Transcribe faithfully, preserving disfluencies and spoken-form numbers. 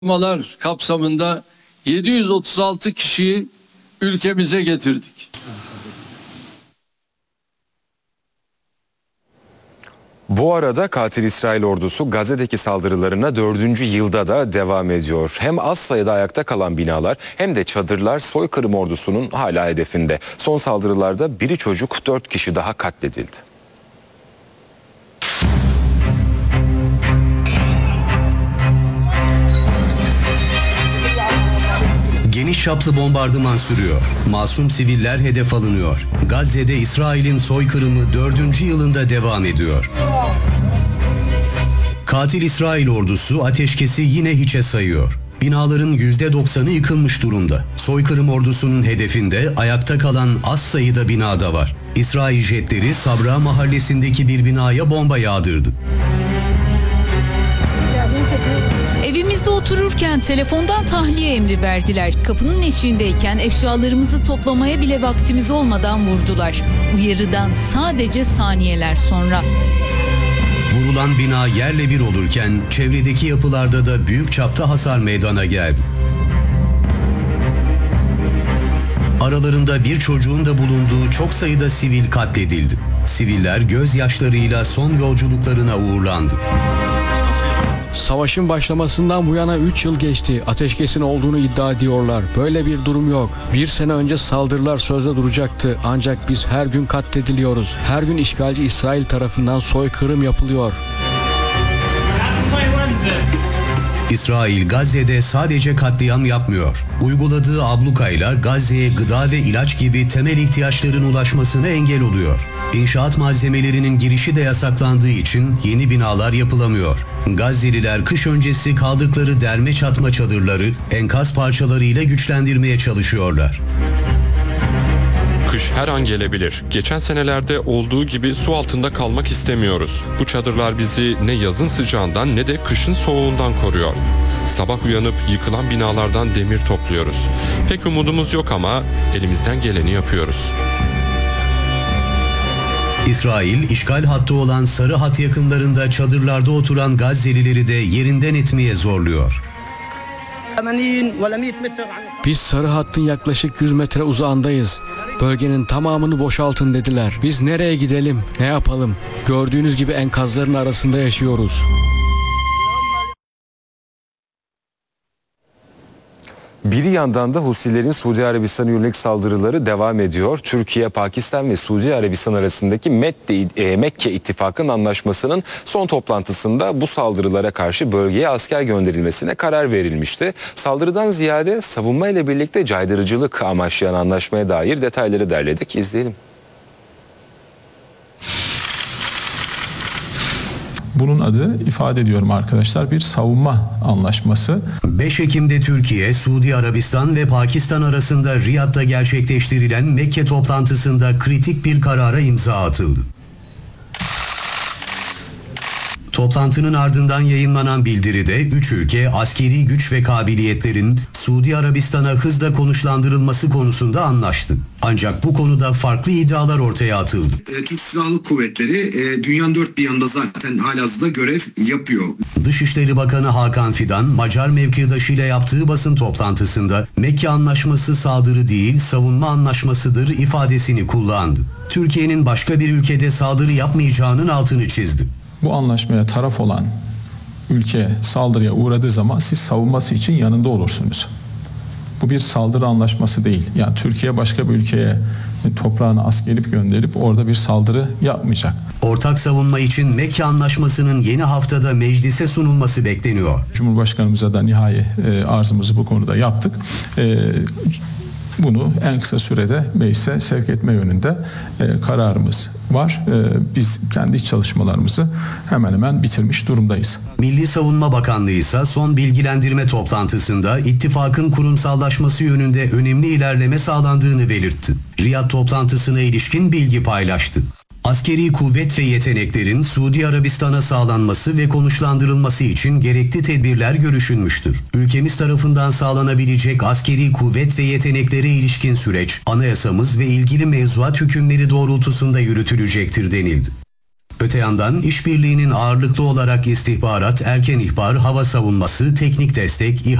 Çalışmalar kapsamında yedi yüz otuz altı kişiyi ülkemize getirdik. Bu arada katil İsrail ordusu Gazze'deki saldırılarına dördüncü yılda da devam ediyor. Hem az sayıda ayakta kalan binalar hem de çadırlar soykırım ordusunun hala hedefinde. Son saldırılarda biri çocuk, dört kişi daha katledildi. Geniş çaplı bombardıman sürüyor. Masum siviller hedef alınıyor. Gazze'de İsrail'in soykırımı dördüncü yılında devam ediyor. Katil İsrail ordusu ateşkesi yine hiçe sayıyor. Binaların yüzde doksanı yıkılmış durumda. Soykırım ordusunun hedefinde ayakta kalan az sayıda bina da var. İsrail jetleri Sabra mahallesindeki bir binaya bomba yağdırdı. Evimizde otururken telefondan tahliye emri verdiler. Kapının eşiğindeyken eşyalarımızı toplamaya bile vaktimiz olmadan vurdular. Uyarıdan sadece saniyeler sonra. Vurulan bina yerle bir olurken çevredeki yapılarda da büyük çapta hasar meydana geldi. Aralarında bir çocuğun da bulunduğu çok sayıda sivil katledildi. Siviller gözyaşlarıyla son yolculuklarına uğurlandı. Savaşın başlamasından bu yana üç yıl geçti. Ateşkesin olduğunu iddia ediyorlar. Böyle bir durum yok. Bir sene önce saldırılar sözde duracaktı. Ancak biz her gün katlediliyoruz. Her gün işgalci İsrail tarafından soykırım yapılıyor. İsrail Gazze'de sadece katliam yapmıyor. Uyguladığı ablukayla Gazze'ye gıda ve ilaç gibi temel ihtiyaçların ulaşmasına engel oluyor. İnşaat malzemelerinin girişi de yasaklandığı için yeni binalar yapılamıyor. Gazze'liler kış öncesi kaldıkları derme çatma çadırları enkaz parçalarıyla güçlendirmeye çalışıyorlar. Kış her an gelebilir. Geçen senelerde olduğu gibi su altında kalmak istemiyoruz. Bu çadırlar bizi ne yazın sıcağından ne de kışın soğuğundan koruyor. Sabah uyanıp yıkılan binalardan demir topluyoruz. Pek umudumuz yok ama elimizden geleni yapıyoruz. İsrail, işgal hattı olan Sarı Hat yakınlarında çadırlarda oturan Gazze'lileri de yerinden etmeye zorluyor. Biz Sarı Hatt'ın yaklaşık yüz metre uzağındayız. Bölgenin tamamını boşaltın dediler. Biz nereye gidelim, ne yapalım? Gördüğünüz gibi enkazların arasında yaşıyoruz. Bir yandan da Husilerin Suudi Arabistan'a yönelik saldırıları devam ediyor. Türkiye, Pakistan ve Suudi Arabistan arasındaki Mekke İttifakı'nın anlaşmasının son toplantısında bu saldırılara karşı bölgeye asker gönderilmesine karar verilmişti. Saldırıdan ziyade savunma ile birlikte caydırıcılık amaçlayan anlaşmaya dair detayları derledik. İzleyelim. Bunun adı, ifade ediyorum arkadaşlar, bir savunma anlaşması. beş Ekim'de Türkiye, Suudi Arabistan ve Pakistan arasında Riyad'da gerçekleştirilen Mekke toplantısında kritik bir karara imza atıldı. Toplantının ardından yayınlanan bildiride üç ülke askeri güç ve kabiliyetlerin Suudi Arabistan'a hızla konuşlandırılması konusunda anlaştı. Ancak bu konuda farklı iddialar ortaya atıldı. E, Türk Silahlı Kuvvetleri e, dünyanın dört bir yanında zaten halihazırda görev yapıyor. Dışişleri Bakanı Hakan Fidan, Macar mevkidaşıyla yaptığı basın toplantısında Mekke Anlaşması saldırı değil, savunma anlaşmasıdır ifadesini kullandı. Türkiye'nin başka bir ülkede saldırı yapmayacağının altını çizdi. Bu anlaşmaya taraf olan ülke saldırıya uğradığı zaman siz savunması için yanında olursunuz. Bu bir saldırı anlaşması değil. Yani Türkiye başka bir ülkeye toprağını askerip gönderip orada bir saldırı yapmayacak. Ortak savunma için Mekke Anlaşması'nın yeni haftada meclise sunulması bekleniyor. Cumhurbaşkanımıza da nihai e, arzımızı bu konuda yaptık. E, Bunu en kısa sürede meclise sevk etme yönünde e, kararımız var. E, biz kendi iç çalışmalarımızı hemen hemen bitirmiş durumdayız. Milli Savunma Bakanlığı ise son bilgilendirme toplantısında ittifakın kurumsallaşması yönünde önemli ilerleme sağlandığını belirtti. Riyad toplantısına ilişkin bilgi paylaştı. Askeri kuvvet ve yeteneklerin Suudi Arabistan'a sağlanması ve konuşlandırılması için gerekli tedbirler görüşülmüştür. Ülkemiz tarafından sağlanabilecek askeri kuvvet ve yeteneklere ilişkin süreç, anayasamız ve ilgili mevzuat hükümleri doğrultusunda yürütülecektir denildi. Öte yandan işbirliğinin ağırlıklı olarak istihbarat, erken ihbar, hava savunması, teknik destek,